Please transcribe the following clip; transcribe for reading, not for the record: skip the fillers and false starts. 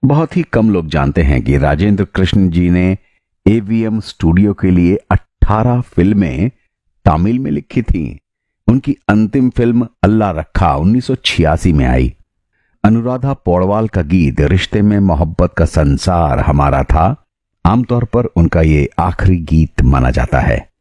बहुत ही कम लोग जानते हैं कि राजेंद्र कृष्ण जी ने एवीएम स्टूडियो के लिए 18 फिल्में तमिल में लिखी थी। उनकी अंतिम फिल्म अल्लाह रखा 1986 में आई। अनुराधा पौडवाल का गीत रिश्ते में मोहब्बत का संसार हमारा था आमतौर पर उनका ये आखिरी गीत माना जाता है।